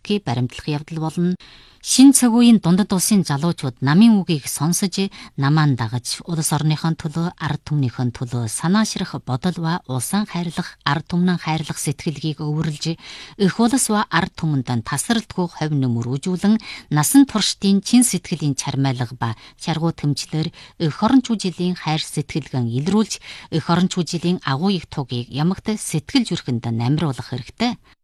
өрсөлдөхийг баримтлах явдал болно. Шин цаг үеийн дундад улсын залуучууд намын үгийг сонсож, намаан дагаж, улс орныхон төлөө, ард түмнийхэн төлөө санаашрах бодол ба улсан хайрлах, ард түмнэн хайрлах сэтгэлгийг өвөрлж, эх улс ба ард түмэнд тасралтгүй хувь нөмөр үжүүлэн, насан туршдын чин сэтгэлийн чармайлга ба чаргуу тэмчлэр эх оронч үжилийн хайр сэтгэлгэн илрүүлж, эх оронч үжилийн агуу их тугийг ямагт сэтгэл зүрхэнд намруулах хэрэгтэй.